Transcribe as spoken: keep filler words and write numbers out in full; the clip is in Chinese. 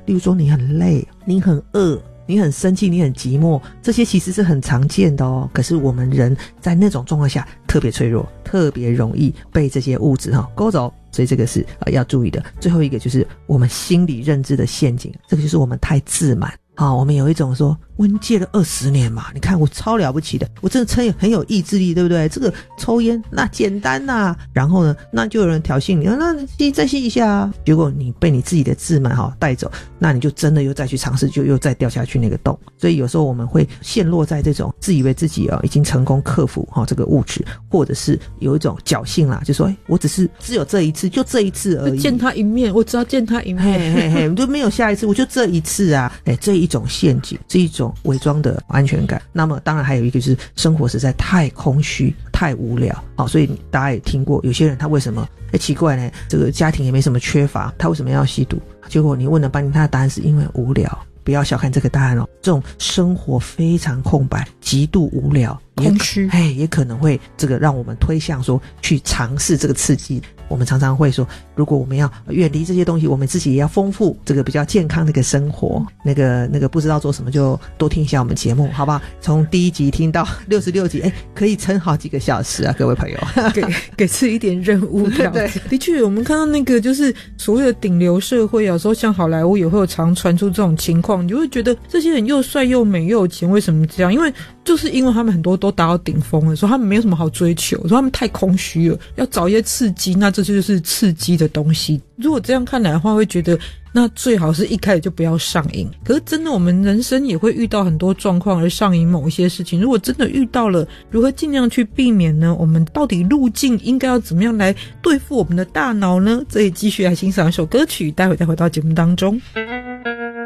例如说你很累，你很饿，你很生气，你很寂寞，这些其实是很常见的哦。可是我们人在那种状况下特别脆弱，特别容易被这些物质哈勾走，所以这个是、呃、要注意的。最后一个就是我们心理认知的陷阱，这个就是我们太自满。好，我们有一种说我已经戒了二十年嘛，你看我超了不起的，我真的很有很有意志力，对不对？这个抽烟那简单呐、啊，然后呢，那就有人挑衅你，那吸再吸一下啊，结果你被你自己的自满哈带走，那你就真的又再去尝试，就又再掉下去那个洞。所以有时候我们会陷落在这种自以为自己啊已经成功克服哈这个物质，或者是有一种侥幸啦，就说哎，我只是只有这一次，就这一次而已， 见他一面，我只要见他一面， 嘿嘿嘿，就没有下一次，我就这一次啊，哎，这一种陷阱，这一种伪装的安全感。那么当然还有一个就是生活实在太空虚太无聊，好，所以大家也听过有些人他为什么哎奇怪呢，这个家庭也没什么缺乏，他为什么要吸毒？结果你问了半天，他的答案是因为无聊。不要小看这个答案哦，这种生活非常空白极度无聊空虚， 哎，也可能会这个让我们推向说去尝试这个刺激。我们常常会说，如果我们要远离这些东西，我们自己也要丰富这个比较健康的一个生活。那个那个不知道做什么就多听一下我们节目，好不好？从第一集听到六十六集，哎，可以撑好几个小时啊，各位朋友。 给给自己一点任务挑战。的确，我们看到那个就是所谓的顶流社会，有时候像好莱坞也会有常传出这种情况，你就会觉得这些人又帅又美又有钱，为什么这样？因为就是因为他们很多都达到顶峰了，所以他们没有什么好追求，所以他们太空虚了，要找一些刺激，那这就是刺激的东西。如果这样看来的话，会觉得那最好是一开始就不要上瘾。可是真的我们人生也会遇到很多状况而上瘾某一些事情，如果真的遇到了，如何尽量去避免呢？我们到底路径应该要怎么样来对付我们的大脑呢？这里继续来欣赏一首歌曲，待会再回到节目当中。